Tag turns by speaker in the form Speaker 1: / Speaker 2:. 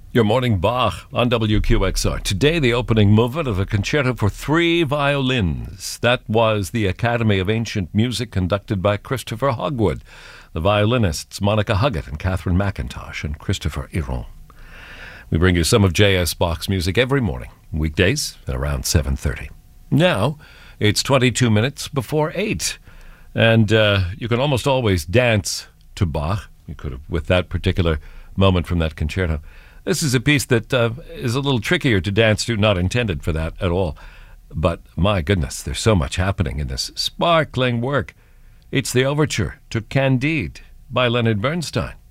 Speaker 1: Your morning Bach on WQXR. Today, the opening movement of a concerto for 3 violins. That was the Academy of Ancient Music conducted by Christopher Hogwood. The violinists Monica Huggett and Catherine McIntosh and Christopher Iron. We bring you some of J.S. Bach's music every morning, weekdays at around 7:30. Now, it's 22 minutes before 8. And you can almost always dance to Bach. You could have with that particular moment from that concerto. This is a piece that is a little trickier to dance to, not intended for that at all. But my goodness, there's so much happening in this sparkling work. It's the overture to Candide by Leonard Bernstein.